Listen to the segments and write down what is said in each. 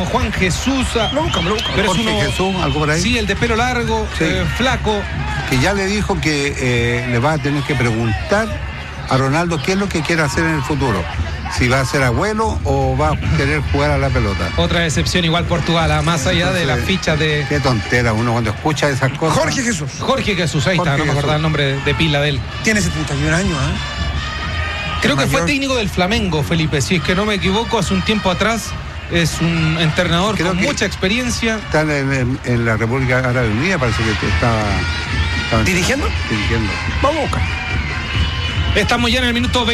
como Juan Jesús. Lo buscamos. Pero Jorge es uno, Jesús, algo por ahí. Sí, el de pelo largo, Sí. flaco. Que ya le dijo que le va a tener que preguntar a Ronaldo qué es lo que quiere hacer en el futuro. Si va a ser abuelo o va a querer jugar a la pelota. Otra decepción igual Portugal, más allá de las fichas de Qué tontera uno cuando escucha esas cosas. Jorge Jesús. Jorge Jesús, ahí está, Jorge no me acordaba Jesús. el nombre de pila de él. Tiene 71 años, Creo que fue mayor. técnico del Flamengo, Felipe, si es que no me equivoco, hace un tiempo atrás. Es un entrenador Creo con que- mucha experiencia. Está en la República Árabe Unida, parece que estaba ¿Dirigiendo? Dirigiendo. Vamos a buscar. Estamos ya en el minuto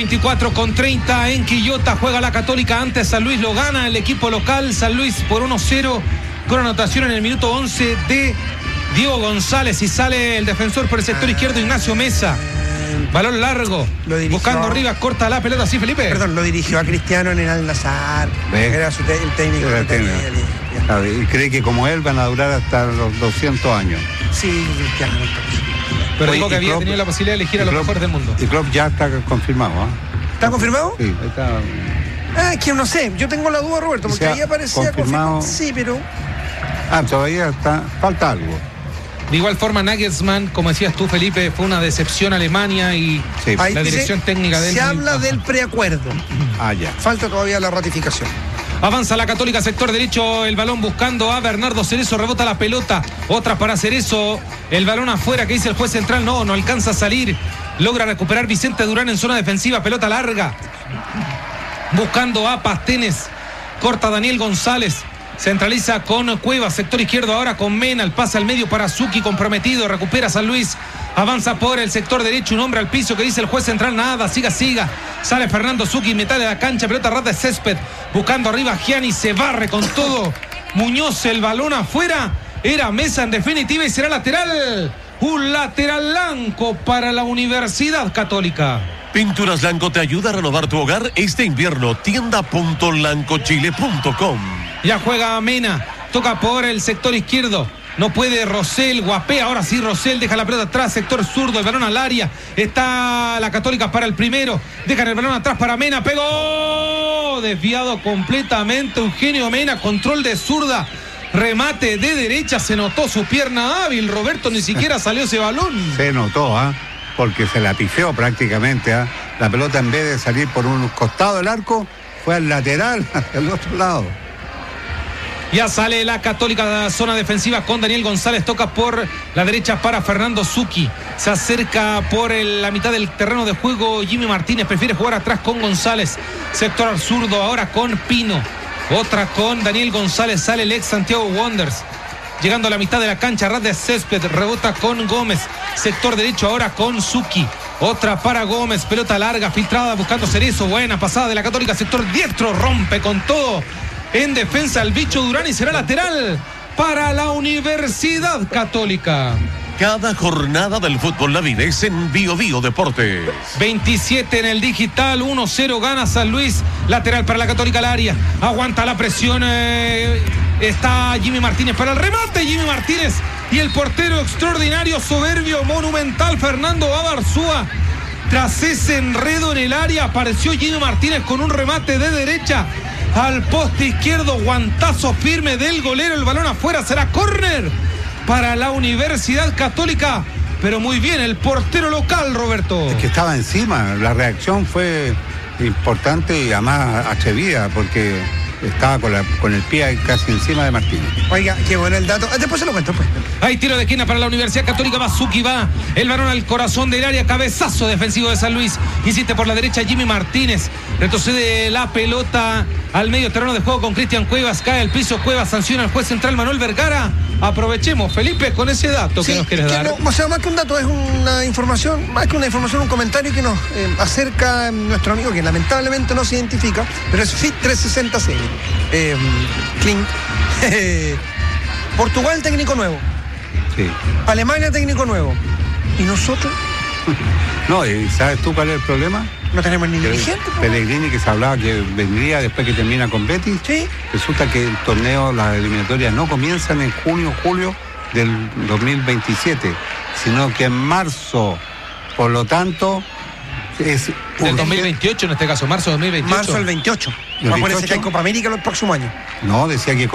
24:30 en Quillota. Juega la Católica ante San Luis. Lo gana el equipo local. San Luis por 1-0 con anotación en el minuto 11 de Diego González. Y sale el defensor por el sector izquierdo, Ignacio Mesa. Balón largo. Lo dirigió- Buscando Rivas, corta la pelota. ¿Sí, Felipe? Perdón, lo dirigió a Cristiano en el Al-Nassr. ¿Ve? Era el técnico. Era el que tenía, técnico. ya. Y cree que como él van a durar hasta los 200 años. Sí, Cristiano. Pero Oye, dijo que y había Klopp- tenido la posibilidad de elegir a y los Klopp- mejores del mundo. Y Klopp ya está confirmado, ¿ah? ¿Está confirmado? Sí, está. Es que no sé. Yo tengo la duda, Roberto, porque O sea, ahí aparecía confirmado. Sí, pero... Todavía está. Falta algo. De igual forma, Nagelsmann, como decías tú, Felipe, fue una decepción Alemania y Sí. Ahí la dice, dirección técnica de él se muy habla baja. del preacuerdo. Ya. Falta todavía la ratificación. Avanza la Católica, sector derecho, el balón buscando a Bernardo Cerezo, rebota la pelota, otra para Cerezo, el balón afuera, que dice el juez central, no alcanza a salir, logra recuperar Vicente Durán en zona defensiva, pelota larga, buscando a Pastenes, corta Daniel González, centraliza con Cuevas, sector izquierdo ahora con Mena, el pase al medio para Zucchi, comprometido, recupera San Luis, avanza por el sector derecho, un hombre al piso, que dice el juez central, nada, siga, sale Fernando Zucchi, mitad de la cancha, pelota ras de césped, buscando arriba Gianni, se barre con todo, Muñoz, el balón afuera, era Mesa en definitiva y será lateral, un lateral blanco para la Universidad Católica. Pinturas Lanco te ayuda a renovar tu hogar este invierno. Tienda.lancochile.com. Ya juega Mena, toca por el sector izquierdo. No puede Rosell, guapea, ahora sí Rosell, deja la pelota atrás, sector zurdo, el balón al área. Está la Católica para el primero, dejan el balón atrás para Mena, pegó, desviado completamente Eugenio Mena, control de zurda, remate de derecha, se notó su pierna hábil, Roberto, ni siquiera salió ese balón. Se notó, porque se la pifió prácticamente. La pelota, en vez de salir por un costado del arco, fue al lateral, hacia el otro lado. Ya sale la Católica de la zona defensiva con Daniel González, toca por la derecha para Fernando Zucchi, se acerca por la mitad del terreno de juego Jimmy Martínez, prefiere jugar atrás con González, sector zurdo ahora con Pino, otra con Daniel González, sale el ex Santiago Wanderers, llegando a la mitad de la cancha, ras de césped, rebota con Gómez, sector derecho ahora con Zucchi, otra para Gómez, pelota larga, filtrada buscando Cerezo, buena pasada de la Católica, sector diestro, rompe con todo en defensa el bicho Durán y será lateral para la Universidad Católica. Cada jornada del fútbol la vives en Bio Bio Deportes. 27 en el digital, 1-0 gana San Luis, lateral para la Católica al área, aguanta la presión, está Jimmy Martínez para el remate, Jimmy Martínez y el portero extraordinario, soberbio, monumental, Fernando Abarzúa. Tras ese enredo en el área apareció Jimmy Martínez con un remate de derecha al poste izquierdo, guantazo firme del golero, el balón afuera, será córner para la Universidad Católica, pero muy bien el portero local, Roberto. Es que estaba encima, la reacción fue importante y además atrevida, porque estaba con el pie casi encima de Martínez. Oiga, qué bueno el dato. Después se lo cuento, pues. Hay tiro de esquina para la Universidad Católica, Zucchi va, el balón al corazón del área, cabezazo defensivo de San Luis, insiste por la derecha Jimmy Martínez, retrocede la pelota al medio terreno de juego con Cristian Cuevas, cae al piso Cuevas, sanciona al juez central Manuel Vergara. Aprovechemos, Felipe, con ese dato que nos quieres dar. No, o sea, más que un dato, es una información, un comentario que nos acerca nuestro amigo, que lamentablemente no se identifica, pero es Fit 360 CL. Kling. Portugal, técnico nuevo. Sí. Alemania, técnico nuevo. ¿Y nosotros? No, ¿y sabes tú cuál es el problema? No tenemos ni dirigente. Pellegrini, que se hablaba que vendría después que termina con Betis. Sí. Resulta que el torneo, las eliminatorias no comienzan en julio del 2027, sino que en marzo. Por lo tanto, es Del 2028 en este caso, marzo de 2028. Marzo del 28. ¿El Acuérdense 28? que hay Copa América el próximo año. No, decía que